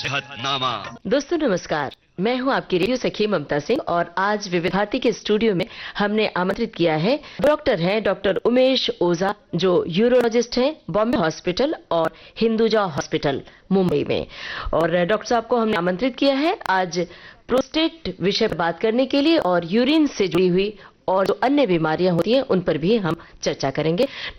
सेहतनामा। दोस्तों नमस्कार, मैं हूं आपकी रेडियो सखी ममता सिंह और आज विविध भारती के स्टूडियो में हमने आमंत्रित किया है डॉक्टर हैं डॉक्टर उमेश ओझा, जो यूरोलॉजिस्ट हैं बॉम्बे हॉस्पिटल और हिंदुजा हॉस्पिटल मुंबई में। और डॉक्टर साहब को हमने आमंत्रित किया है आज प्रोस्टेट विषय पर बात करने के लिए और यूरिन से जुड़ी हुई और जो अन्य बीमारियां होती हैं उन पर भी हम चर्चा करेंगे।